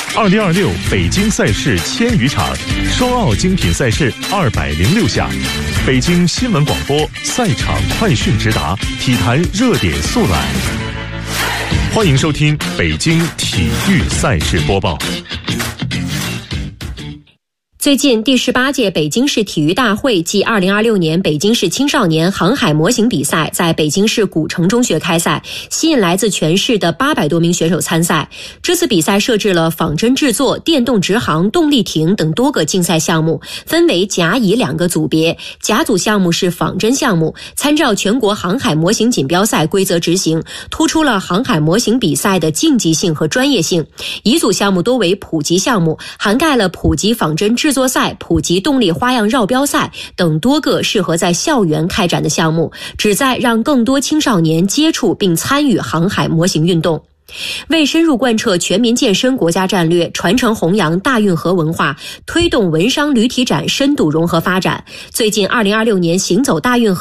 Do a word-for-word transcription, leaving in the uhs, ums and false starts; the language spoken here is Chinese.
二零二六北京赛事千余场，双奥精品赛事二百零六项，北京新闻广播赛场快讯直达，体坛热点速览。欢迎收听北京体育赛事播报。 最近第十八届北京市体育大会暨二零二六年北京市青少年航海模型比赛在北京市古城中学开赛，吸引来自全市的八百多名选手参赛。这次比赛设置了仿真制作、电动直航、动力艇等多个竞赛项目，分为甲乙两个组别。甲组项目是仿真项目，参照全国航海模型锦标赛规则执行，突出了航海模型比赛的竞技性和专业性。乙组项目多为普及项目，涵盖了普及仿真制作赛、普及动力花样绕标赛等多个适合在校园开展的项目，旨在让更多青少年接触并参与航海模型运动。为深入贯彻全民健身国家战略，传承弘扬大运河文化，推动文商旅体展深度融合发展，最近二零二六年行走大运河